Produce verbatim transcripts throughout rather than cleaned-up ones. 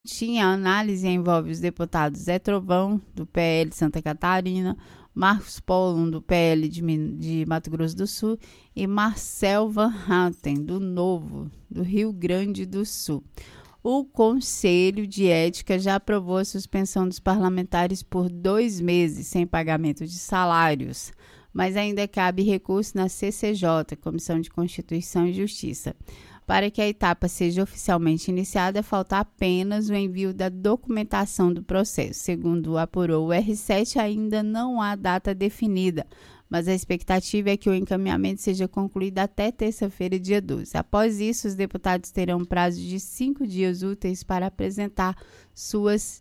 Tinha análise envolve os deputados Zé Trovão, do P L de Santa Catarina, Marcos Polo, do P L de, de Mato Grosso do Sul, e Marcel Van Hatten, do Novo, do Rio Grande do Sul. O Conselho de Ética já aprovou a suspensão dos parlamentares por dois meses sem pagamento de salários, mas ainda cabe recurso na C C J, Comissão de Constituição e Justiça. Para que a etapa seja oficialmente iniciada, falta apenas o envio da documentação do processo. Segundo apurou o R sete, ainda não há data definida, mas a expectativa é que o encaminhamento seja concluído até terça-feira, dia doze. Após isso, os deputados terão prazo de cinco dias úteis para apresentar suas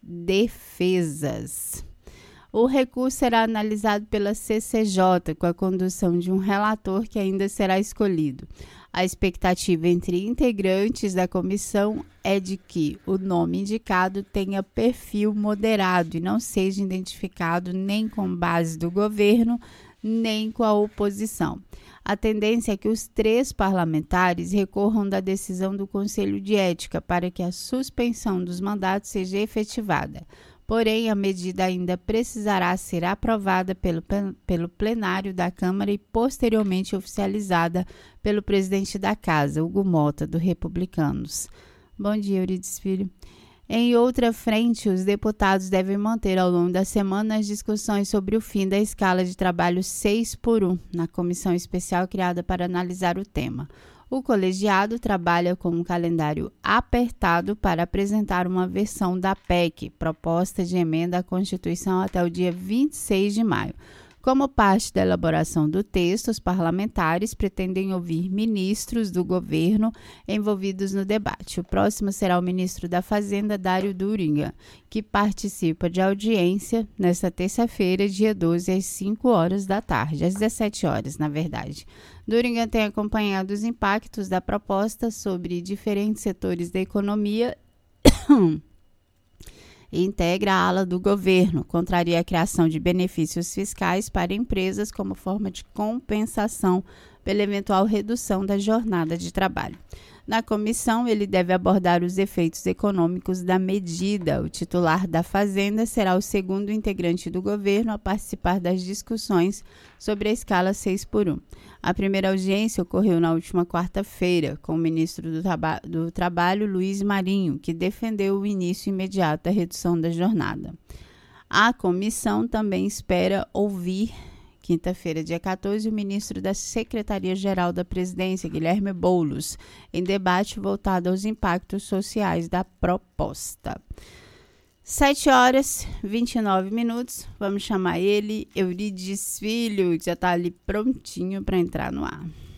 defesas. O recurso será analisado pela C C J, com a condução de um relator que ainda será escolhido. A expectativa entre integrantes da comissão é de que o nome indicado tenha perfil moderado e não seja identificado nem com base do governo, nem com a oposição. A tendência é que os três parlamentares recorram da decisão do Conselho de Ética para que a suspensão dos mandatos seja efetivada. Porém, a medida ainda precisará ser aprovada pelo, pelo plenário da Câmara e posteriormente oficializada pelo presidente da Casa, Hugo Mota, do Republicanos. Bom dia, Euridice Filho. Em outra frente, os deputados devem manter ao longo da semana as discussões sobre o fim da escala de trabalho seis por um, na comissão especial criada para analisar o tema. O colegiado trabalha com um calendário apertado para apresentar uma versão da P E C, proposta de emenda à Constituição, até o dia vinte e seis de maio. Como parte da elaboração do texto, os parlamentares pretendem ouvir ministros do governo envolvidos no debate. O próximo será o ministro da Fazenda, Dário Duriga, que participa de audiência nesta terça-feira, dia doze, às cinco horas da tarde, às dezessete horas, na verdade. Duriga tem acompanhado os impactos da proposta sobre diferentes setores da economia e integra a ala do governo, contraria a criação de benefícios fiscais para empresas como forma de compensação pela eventual redução da jornada de trabalho. Na comissão, ele deve abordar os efeitos econômicos da medida. O titular da Fazenda será o segundo integrante do governo a participar das discussões sobre a escala seis por um. A primeira audiência ocorreu na última quarta-feira, com o ministro do, Traba- do Trabalho, Luiz Marinho, que defendeu o início imediato da redução da jornada. A comissão também espera ouvir, quinta-feira, dia quatorze, o ministro da Secretaria-Geral da Presidência, Guilherme Boulos, em debate voltado aos impactos sociais da proposta. sete horas e vinte e nove minutos, vamos chamar ele, Euridice Filho, que já está ali prontinho para entrar no ar.